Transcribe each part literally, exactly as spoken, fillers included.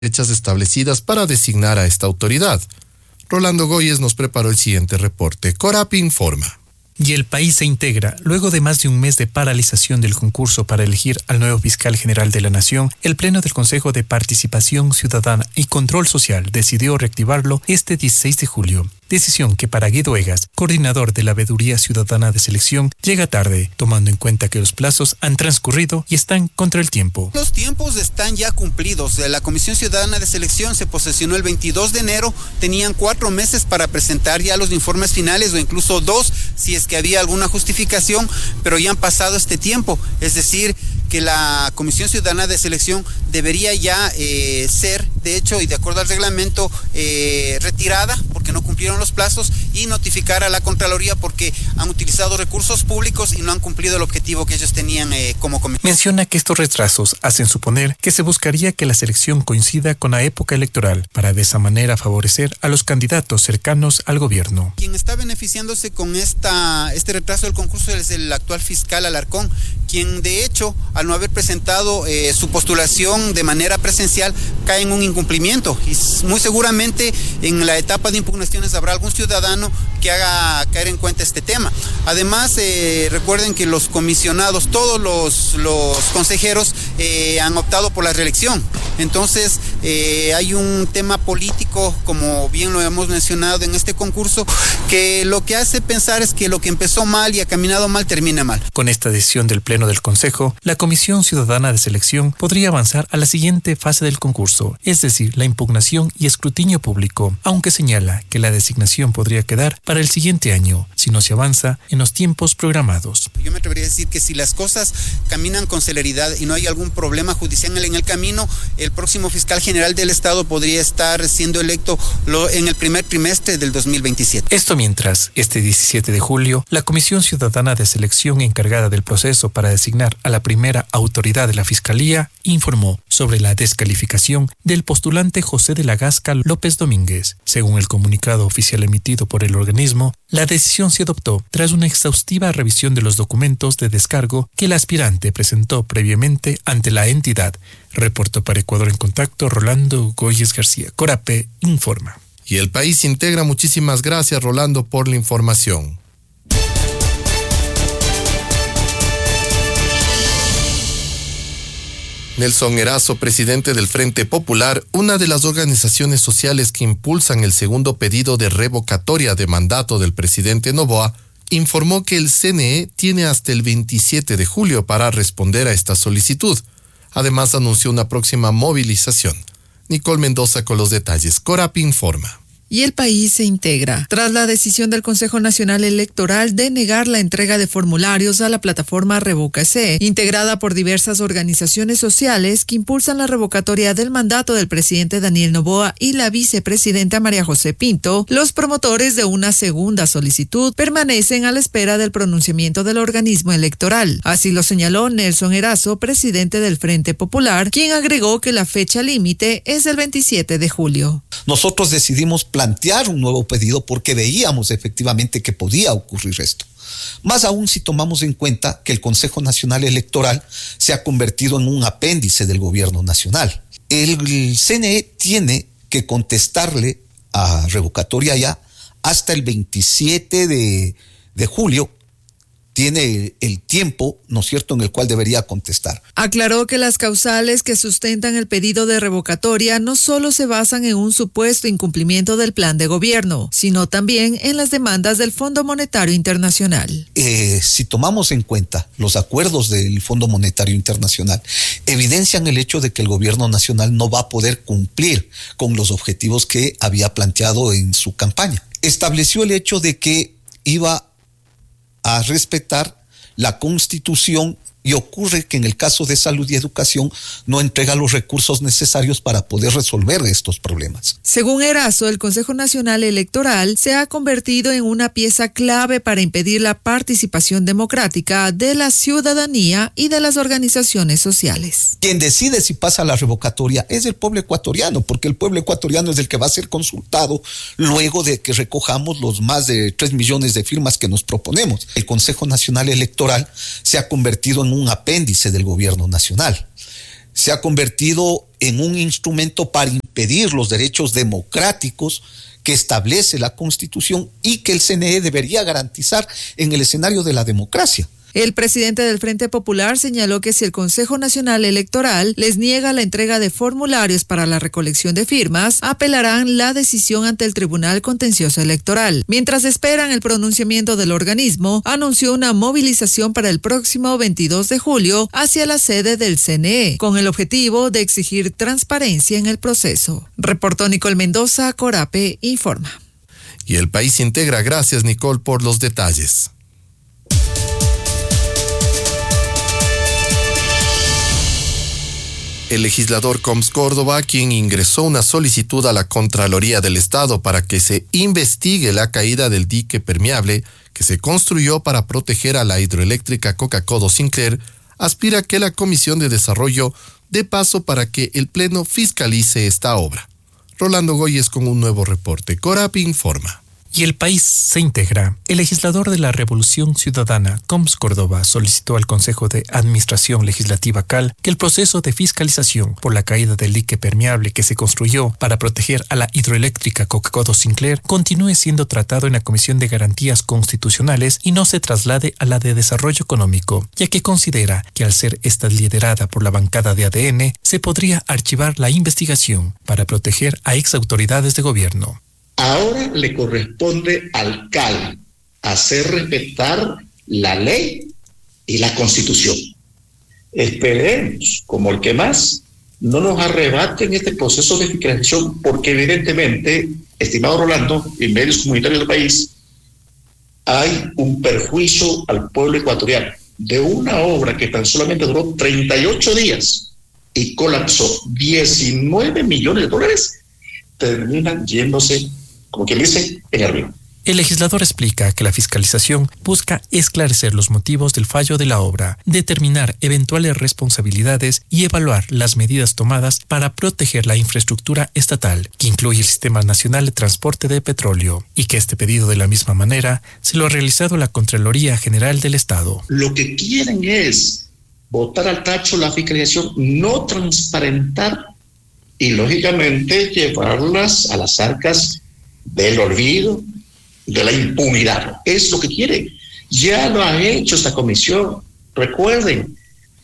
fechas establecidas para designar a esta autoridad. Rolando Goyes nos preparó el siguiente reporte. Corapi informa. Y el país se integra. Luego de más de un mes de paralización del concurso para elegir al nuevo fiscal general de la Nación, el Pleno del Consejo de Participación Ciudadana y Control Social decidió reactivarlo este dieciséis de julio. Decisión que para Guido Egas, coordinador de la Veeduría Ciudadana de Selección, llega tarde, tomando en cuenta que los plazos han transcurrido y están contra el tiempo. Los tiempos están ya cumplidos. La Comisión Ciudadana de Selección se posesionó el veintidós de enero, tenían cuatro meses para presentar ya los informes finales o incluso dos, si es que había alguna justificación, pero ya han pasado este tiempo, es decir, que la Comisión Ciudadana de Selección debería ya eh, ser, de hecho, y de acuerdo al reglamento, eh, retirada porque no cumplieron los plazos y notificar a la Contraloría porque han utilizado recursos públicos y no han cumplido el objetivo que ellos tenían eh, como comisión. Menciona que estos retrasos hacen suponer que se buscaría que la selección coincida con la época electoral para de esa manera favorecer a los candidatos cercanos al gobierno. Quien está beneficiándose con esta, este retraso del concurso es el actual fiscal Alarcón, quien de hecho al no haber presentado eh, su postulación de manera presencial cae en un incumplimiento y muy seguramente en la etapa de impugnaciones habrá algún ciudadano que haga caer en cuenta este tema. Además, eh, recuerden que los comisionados, todos los, los consejeros eh, han optado por la reelección. Entonces, eh, hay un tema político, como bien lo hemos mencionado en este concurso, que lo que hace pensar es que lo que empezó mal y ha caminado mal, termina mal. Con esta decisión del Pleno del Consejo, la Comisión Ciudadana de Selección podría avanzar a la siguiente fase del concurso, es decir, la impugnación y escrutinio público, aunque señala que la designación podría quedar para el siguiente año, si no se avanza en los tiempos programados. Yo me atrevería a decir que si las cosas caminan con celeridad y no hay algún problema judicial en el camino, el próximo fiscal general del Estado podría estar siendo electo en el primer trimestre del dos mil veintisiete. Esto mientras, este diecisiete de julio, la Comisión Ciudadana de Selección encargada del proceso para designar a la primera autoridad de la Fiscalía informó sobre la descalificación del postulante José de la Gasca López Domínguez. Según el comunicado oficial emitido por el organismo, la decisión se adoptó tras una exhaustiva revisión de los documentos de descargo que el aspirante presentó previamente ante la entidad. Reportó para Ecuador en Contacto Rolando Goyes García. Corape informa. Y el país integra. Muchísimas gracias, Rolando, por la información. Nelson Erazo, presidente del Frente Popular, una de las organizaciones sociales que impulsan el segundo pedido de revocatoria de mandato del presidente Noboa, informó que el C N E tiene hasta el veintisiete de julio para responder a esta solicitud. Además, anunció una próxima movilización. Nicole Mendoza con los detalles. Corapi informa. Y el país se integra tras la decisión del Consejo Nacional Electoral de negar la entrega de formularios a la plataforma Revócase, integrada por diversas organizaciones sociales que impulsan la revocatoria del mandato del presidente Daniel Noboa y la vicepresidenta María José Pinto. Los promotores de una segunda solicitud permanecen a la espera del pronunciamiento del organismo electoral. Así lo señaló Nelson Erazo, presidente del Frente Popular, quien agregó que la fecha límite es el veintisiete de julio. Nosotros decidimos plantear un nuevo pedido porque veíamos efectivamente que podía ocurrir esto. Más aún si tomamos en cuenta que el Consejo Nacional Electoral se ha convertido en un apéndice del gobierno nacional. El C N E tiene que contestarle a revocatoria ya hasta el veintisiete de julio. Tiene el tiempo, ¿no es cierto?, en el cual debería contestar. Aclaró que las causales que sustentan el pedido de revocatoria no solo se basan en un supuesto incumplimiento del plan de gobierno, sino también en las demandas del Fondo Monetario Internacional. Eh, si tomamos en cuenta los acuerdos del Fondo Monetario Internacional, evidencian el hecho de que el gobierno nacional no va a poder cumplir con los objetivos que había planteado en su campaña. Estableció el hecho de que iba a respetar la Constitución y ocurre que en el caso de salud y educación no entrega los recursos necesarios para poder resolver estos problemas. Según Erazo, el Consejo Nacional Electoral se ha convertido en una pieza clave para impedir la participación democrática de la ciudadanía y de las organizaciones sociales. Quien decide si pasa la revocatoria es el pueblo ecuatoriano, porque el pueblo ecuatoriano es el que va a ser consultado luego de que recojamos los más de tres millones de firmas que nos proponemos. El Consejo Nacional Electoral se ha convertido en un apéndice del gobierno nacional. se ha convertido en un instrumento para impedir los derechos democráticos que establece la Constitución y que el C N E debería garantizar en el escenario de la democracia. El presidente del Frente Popular señaló que si el Consejo Nacional Electoral les niega la entrega de formularios para la recolección de firmas, apelarán la decisión ante el Tribunal Contencioso Electoral. Mientras esperan el pronunciamiento del organismo, anunció una movilización para el próximo veintidós de julio hacia la sede del C N E, con el objetivo de exigir transparencia en el proceso. Reportó Nicole Mendoza, Corape Informa. Y el país integra. Gracias, Nicole, por los detalles. El legislador Coms Córdoba, quien ingresó una solicitud a la Contraloría del Estado para que se investigue la caída del dique permeable que se construyó para proteger a la hidroeléctrica Coca-Codo Sinclair, aspira a que la Comisión de Desarrollo dé paso para que el Pleno fiscalice esta obra. Rolando Goyes con un nuevo reporte. Corapi informa. Y el país se integra. El legislador de la Revolución Ciudadana, Coms Córdoba, solicitó al Consejo de Administración Legislativa C A L que el proceso de fiscalización por la caída del dique permeable que se construyó para proteger a la hidroeléctrica Coca-Codo Sinclair continúe siendo tratado en la Comisión de Garantías Constitucionales y no se traslade a la de Desarrollo Económico, ya que considera que al ser esta liderada por la bancada de A D N, se podría archivar la investigación para proteger a exautoridades de gobierno. Ahora le corresponde al C A L hacer respetar la ley y la Constitución. Esperemos, como el que más, no nos arrebaten este proceso de fiscalización, porque evidentemente, estimado Rolando, en medios comunitarios del país, hay un perjuicio al pueblo ecuatoriano de una obra que tan solamente duró treinta y ocho días y colapsó diecinueve millones de dólares, terminan yéndose, como quien dice, en el río. El legislador explica que la fiscalización busca esclarecer los motivos del fallo de la obra, determinar eventuales responsabilidades y evaluar las medidas tomadas para proteger la infraestructura estatal, que incluye el Sistema Nacional de Transporte de Petróleo, y que este pedido de la misma manera se lo ha realizado la Contraloría General del Estado. Lo que quieren es botar al tacho la fiscalización, no transparentar y lógicamente llevarlas a las arcas del olvido, de la impunidad. Es lo que quiere. Ya lo ha hecho esta comisión. Recuerden,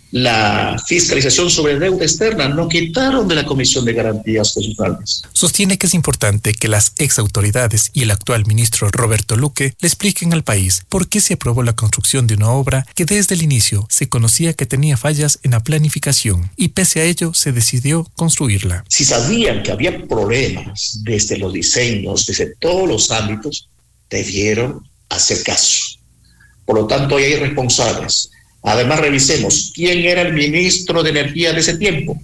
la fiscalización sobre deuda externa no quitaron de la Comisión de Garantías Constitucionales. Sostiene que es importante que las exautoridades y el actual ministro Roberto Luque le expliquen al país por qué se aprobó la construcción de una obra que desde el inicio se conocía que tenía fallas en la planificación y pese a ello se decidió construirla. Si sabían que había problemas desde los diseños, desde todos los ámbitos, debieron hacer caso. Por lo tanto, hoy hay responsables. Además, revisemos quién era el ministro de Energía de ese tiempo.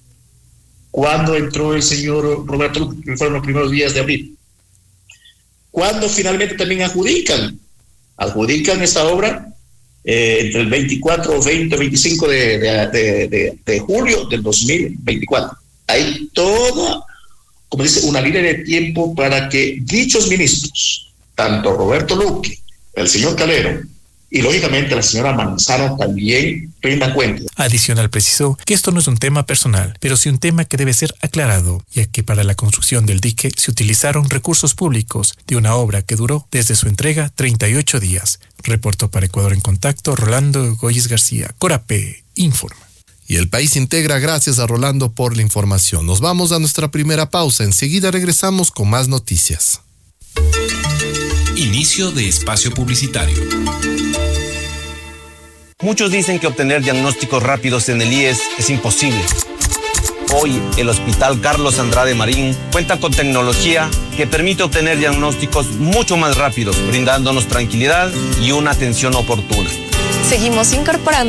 ¿Cuándo entró el señor Roberto? Fueron los primeros días de abril. ¿Cuándo finalmente también adjudican? Adjudican esta obra eh, entre el veinticuatro, veinte, veinticinco de, de, de, de, de julio del dos mil veinticuatro. Hay toda, como dice, una línea de tiempo para que dichos ministros, tanto Roberto Luque, el señor Calero y lógicamente la señora Manzano, también rindan cuenta. Adicional precisó que esto no es un tema personal, pero sí un tema que debe ser aclarado, ya que para la construcción del dique se utilizaron recursos públicos de una obra que duró desde su entrega treinta y ocho días. Reportó para Ecuador en Contacto Rolando Goyes García. Corape informa. Y el país integra. Gracias a Rolando por la información. Nos vamos a nuestra primera pausa. Enseguida regresamos con más noticias. Inicio de espacio publicitario. Muchos dicen que obtener diagnósticos rápidos en el I E S es imposible. Hoy, el Hospital Carlos Andrade Marín cuenta con tecnología que permite obtener diagnósticos mucho más rápidos, brindándonos tranquilidad y una atención oportuna. Seguimos incorporando